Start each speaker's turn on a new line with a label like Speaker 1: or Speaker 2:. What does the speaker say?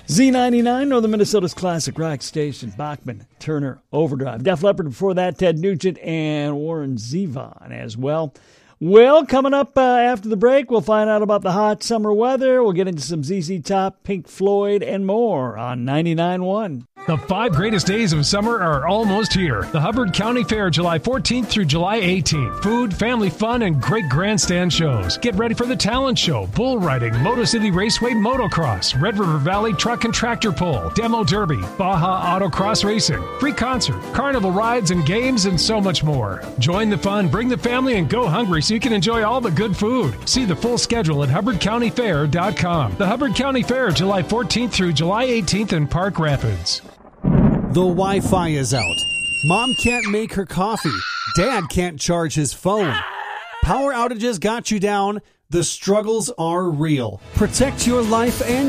Speaker 1: Z99, Northern Minnesota's classic rock station. Bachman, Turner, Overdrive. Def Leppard before that, Ted Nugent and Warren Zevon as well. Well, coming up after the break, we'll find out about the hot summer weather. We'll get into some ZZ Top, Pink Floyd, and more on 99.1.
Speaker 2: The 5 greatest days of summer are almost here. The Hubbard County Fair, July 14th through July 18th. Food, family fun, and great grandstand shows. Get ready for the talent show, bull riding, Moto City Raceway motocross, Red River Valley truck and tractor pull, demo derby, Baja Autocross racing, free concert, carnival rides and games, and so much more. Join the fun, bring the family, and go hungry so you can enjoy all the good food. See the full schedule at hubbardcountyfair.com. The Hubbard County Fair, July 14th through July 18th in Park Rapids.
Speaker 3: The Wi-Fi is out. Mom can't make her coffee. Dad can't charge his phone. Power outages got you down. The struggles are real. Protect your life and